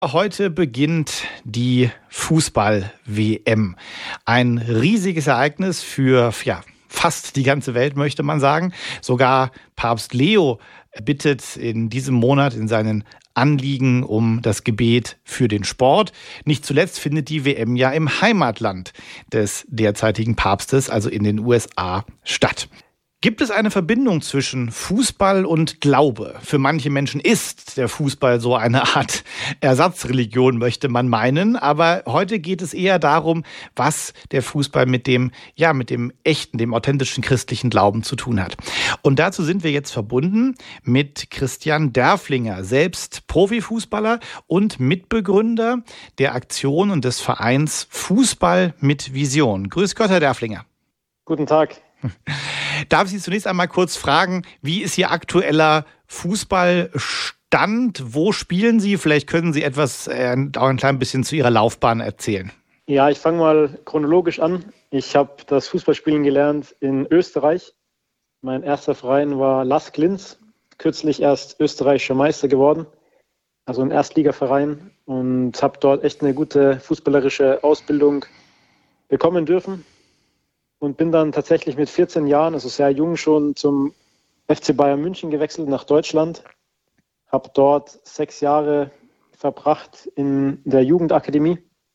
Heute beginnt die Fußball-WM. Ein riesiges Ereignis für fast die ganze Welt, möchte man sagen. Sogar Papst Leo bittet in diesem Monat in seinen Anliegen um das Gebet für den Sport. Nicht zuletzt findet die WM ja im Heimatland des derzeitigen Papstes, also in den USA, statt. Gibt es eine Verbindung zwischen Fußball und Glaube? Für manche Menschen ist der Fußball so eine Art Ersatzreligion, möchte man meinen. Aber heute geht es eher darum, was der Fußball mit dem echten, dem authentischen christlichen Glauben zu tun hat. Und dazu sind wir jetzt verbunden mit Christian Derflinger, selbst Profifußballer und Mitbegründer der Aktion und des Vereins Fußball mit Vision. Grüß Gott, Herr Derflinger. Guten Tag. Darf ich Sie zunächst einmal kurz fragen, wie ist Ihr aktueller Fußballstand? Wo spielen Sie? Vielleicht können Sie etwas, auch ein klein bisschen zu Ihrer Laufbahn erzählen. Ja, ich fange mal chronologisch an. Ich habe das Fußballspielen gelernt in Österreich. Mein erster Verein war LASK Linz, kürzlich erst österreichischer Meister geworden, also ein Erstligaverein, und habe dort echt eine gute fußballerische Ausbildung bekommen dürfen. Und bin dann tatsächlich mit 14 Jahren, also sehr jung, schon zum FC Bayern München gewechselt nach Deutschland. Habe dort 6 Jahre verbracht in der Jugendakademie.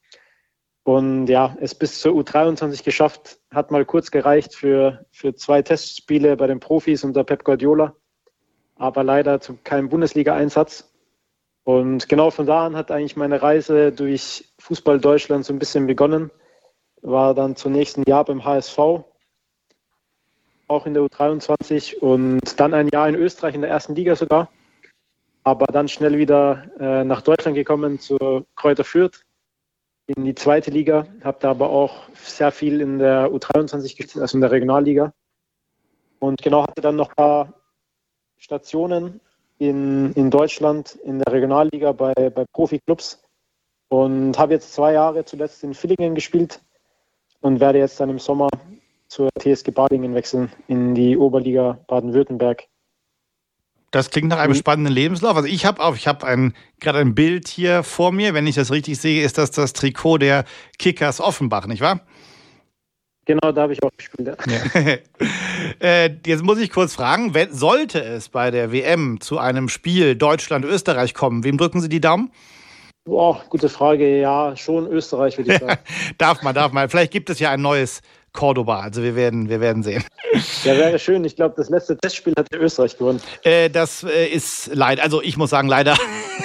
Und ja, es bis zur U23 geschafft, hat mal kurz gereicht für 2 Testspiele bei den Profis unter Pep Guardiola. Aber leider zu keinem Bundesliga-Einsatz. Und genau von da an hat eigentlich meine Reise durch Fußball Deutschland so ein bisschen begonnen. War dann zunächst ein Jahr beim HSV, auch in der U23, und dann ein Jahr in Österreich in der ersten Liga sogar, aber dann schnell wieder nach Deutschland gekommen zu Kräuter Fürth in die zweite Liga, habe da aber auch sehr viel in der U23 gespielt, also in der Regionalliga, und genau hatte dann noch ein paar Stationen in Deutschland in der Regionalliga bei Profiklubs und habe jetzt 2 Jahre zuletzt in Villingen gespielt. Und werde jetzt dann im Sommer zur TSG Balingen wechseln in die Oberliga Baden-Württemberg. Das klingt nach einem spannenden Lebenslauf. Also ich habe gerade ein Bild hier vor mir. Wenn ich das richtig sehe, ist das Trikot der Kickers Offenbach, nicht wahr? Genau, da habe ich auch gespielt. Ja. Jetzt muss ich kurz fragen, sollte es bei der WM zu einem Spiel Deutschland-Österreich kommen, wem drücken Sie die Daumen? Boah, gute Frage. Ja, schon Österreich, würde ich sagen. Darf man. Vielleicht gibt es ja ein neues Cordoba. Also wir werden sehen. Ja, wäre schön. Ich glaube, das letzte Testspiel hat ja Österreich gewonnen. Das ist leider, also ich muss sagen, leider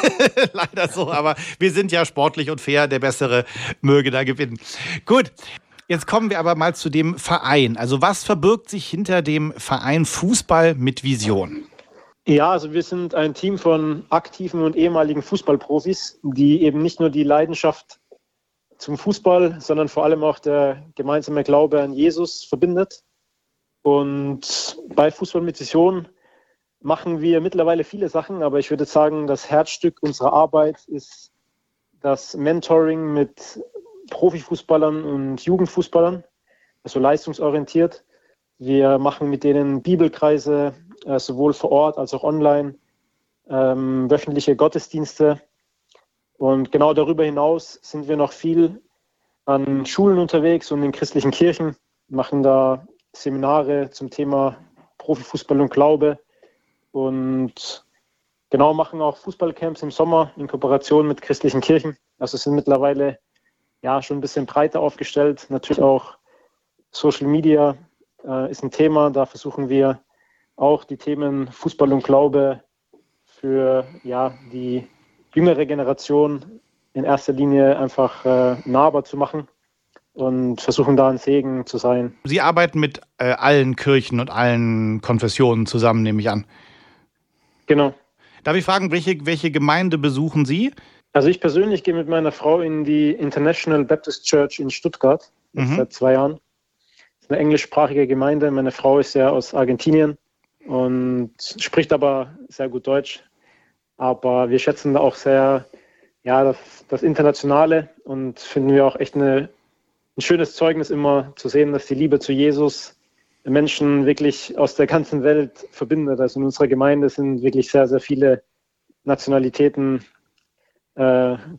so. Aber wir sind ja sportlich und fair. Der Bessere möge da gewinnen. Gut. Jetzt kommen wir aber mal zu dem Verein. Also was verbirgt sich hinter dem Verein Fußball mit Vision? Ja, also wir sind ein Team von aktiven und ehemaligen Fußballprofis, die eben nicht nur die Leidenschaft zum Fußball, sondern vor allem auch der gemeinsame Glaube an Jesus verbindet. Und bei Fußball mit Vision machen wir mittlerweile viele Sachen, aber ich würde sagen, das Herzstück unserer Arbeit ist das Mentoring mit Profifußballern und Jugendfußballern, also leistungsorientiert. Wir machen mit denen Bibelkreise, sowohl vor Ort als auch online, wöchentliche Gottesdienste. Und genau darüber hinaus sind wir noch viel an Schulen unterwegs und in christlichen Kirchen, machen da Seminare zum Thema Profifußball und Glaube und genau machen auch Fußballcamps im Sommer in Kooperation mit christlichen Kirchen. Also sind mittlerweile ja schon ein bisschen breiter aufgestellt. Natürlich auch Social Media ist ein Thema, da versuchen wir auch die Themen Fußball und Glaube für die jüngere Generation in erster Linie einfach nahbar zu machen und versuchen da ein Segen zu sein. Sie arbeiten mit allen Kirchen und allen Konfessionen zusammen, nehme ich an. Genau. Darf ich fragen, welche Gemeinde besuchen Sie? Also ich persönlich gehe mit meiner Frau in die International Baptist Church in Stuttgart seit 2 Jahren. Das ist eine englischsprachige Gemeinde. Meine Frau ist ja aus Argentinien und spricht aber sehr gut Deutsch. Aber wir schätzen auch sehr das Internationale und finden wir auch echt ein schönes Zeugnis immer zu sehen, dass die Liebe zu Jesus Menschen wirklich aus der ganzen Welt verbindet. Also in unserer Gemeinde sind wirklich sehr, sehr viele Nationalitäten äh,